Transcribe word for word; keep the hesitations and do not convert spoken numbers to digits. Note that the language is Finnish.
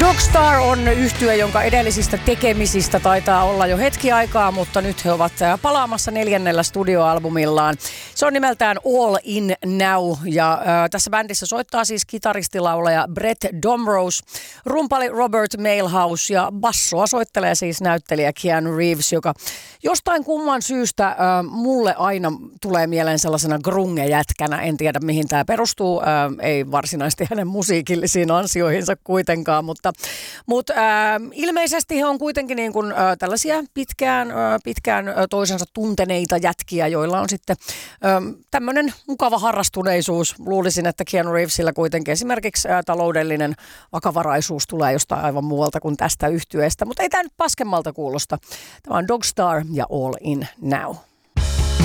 Dogstar on yhtye, jonka edellisistä tekemisistä taitaa olla jo hetki aikaa, mutta nyt he ovat palaamassa neljännellä studioalbumillaan. Se on nimeltään All In Now ja äh, tässä bändissä soittaa siis kitaristilaulaja Brett Domrose, rumpali Robert Mailhouse ja bassoa soittelee siis näyttelijä Keanu Reeves, joka jostain kumman syystä äh, mulle aina tulee mieleen sellaisena grunge-jätkänä. En tiedä mihin tämä perustuu, äh, ei varsinaisesti hänen musiikillisiin ansioihinsa kuitenkaan, mutta Mutta äh, ilmeisesti he on kuitenkin niin kuin, äh, tällaisia pitkään, äh, pitkään äh, toisensa tunteneita jätkiä, joilla on sitten äh, tämmöinen mukava harrastuneisuus. Luulisin, että Keanu Reevesillä kuitenkin esimerkiksi äh, taloudellinen vakavaraisuus tulee jostain aivan muualta kuin tästä yhtyeestä. Mutta ei tämä nyt paskemmalta kuulosta. Tämä on Dogstar ja All In Now.